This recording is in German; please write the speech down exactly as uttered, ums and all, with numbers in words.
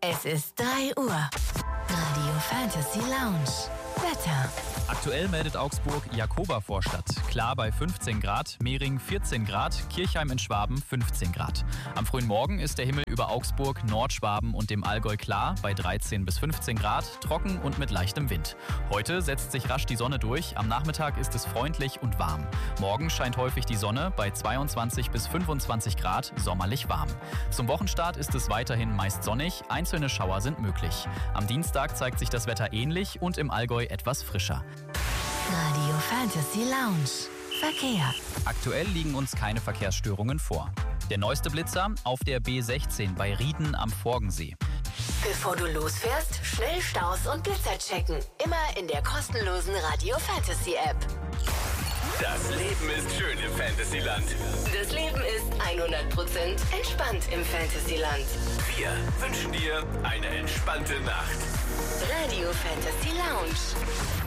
Es ist drei Uhr. Radio Fantasy Lounge. Wetter. Aktuell meldet Augsburg Jakoba-Vorstadt. Klar bei fünfzehn Grad, Mehring vierzehn Grad, Kirchheim in Schwaben fünfzehn Grad. Am frühen Morgen ist der Himmel über Augsburg, Nordschwaben und dem Allgäu klar bei dreizehn bis fünfzehn Grad, trocken und mit leichtem Wind. Heute setzt sich rasch die Sonne durch, am Nachmittag ist es freundlich und warm. Morgen scheint häufig die Sonne bei zweiundzwanzig bis fünfundzwanzig Grad, sommerlich warm. Zum Wochenstart ist es weiterhin meist sonnig, einzelne Schauer sind möglich. Am Dienstag zeigt sich das Wetter ähnlich und im Allgäu etwas frischer. Radio Fantasy Lounge. Verkehr. Aktuell liegen uns keine Verkehrsstörungen vor. Der neueste Blitzer auf der B sechzehn bei Rieden am Forgensee. Bevor du losfährst, schnell Staus und Blitzer checken. Immer in der kostenlosen Radio Fantasy App. Das Leben ist schön im Fantasyland. Das Leben ist hundert Prozent entspannt im Fantasyland. Wir wünschen dir eine entspannte Nacht. Radio Fantasy Lounge.